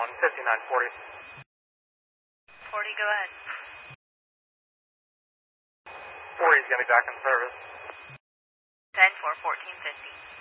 5940. 40, go ahead. 40 is going to be back in service. 10-4, 1450.